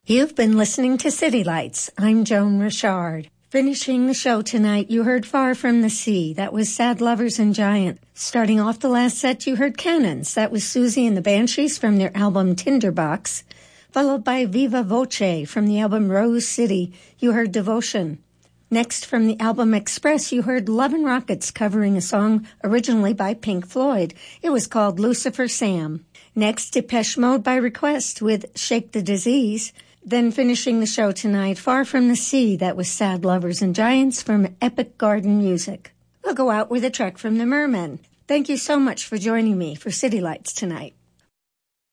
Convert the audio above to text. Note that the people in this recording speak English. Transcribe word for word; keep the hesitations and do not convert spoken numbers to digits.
You've been listening to City Lights. I'm Joan Richard. Finishing the show tonight, you heard Far From the Sea. That was Sad Lovers and Giant. Starting off the last set, you heard Cannons. That was Susie and the Banshees from their album Tinderbox. Followed by Viva Voce from the album Rose City. You heard Devotion. Next, from the album Express, you heard Love and Rockets covering a song originally by Pink Floyd. It was called Lucifer Sam. Next, Depeche Mode by request with Shake the Disease. Then finishing the show tonight, Far From the Sea. That was Sad Lovers and Giants from Epic Garden Music. We'll go out with a track from the Mermen. Thank you so much for joining me for City Lights tonight.